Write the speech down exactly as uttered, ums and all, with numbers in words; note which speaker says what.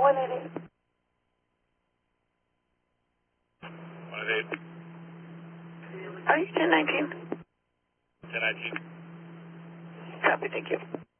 Speaker 1: one eight eight.
Speaker 2: one eight eight.
Speaker 1: Are you ten nineteen?
Speaker 2: ten nineteen.
Speaker 1: Copy, thank you.